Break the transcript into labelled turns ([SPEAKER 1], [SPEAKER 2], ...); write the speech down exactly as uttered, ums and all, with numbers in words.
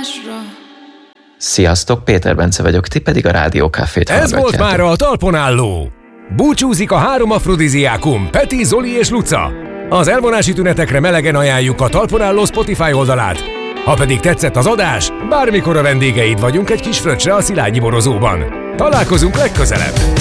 [SPEAKER 1] Sziasztok, Péter Bence vagyok, ti pedig a Rádió Cafét
[SPEAKER 2] Ez
[SPEAKER 1] hallgatjátok.
[SPEAKER 2] volt már a Talpon Álló. Búcsúzik a három afrodiziákum, Peti, Zoli és Luca. Az elvonási tünetekre melegen ajánljuk a Talpon Álló Spotify oldalát. Ha pedig tetszett az adás, bármikor a vendégeid vagyunk egy kis fröccsre a Szilágyi borozóban. Találkozunk legközelebb!